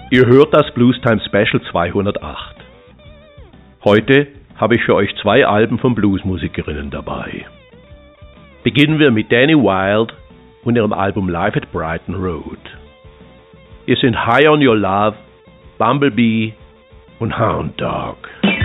Ihr hört das Bluestime Special 208. Heute habe ich für euch 2 Alben von Bluesmusikerinnen dabei. Beginnen wir mit Danny Wilde und ihrem Album Live at Brighton Road. Hier sind High on Your Love, Bumblebee und Hound Dog.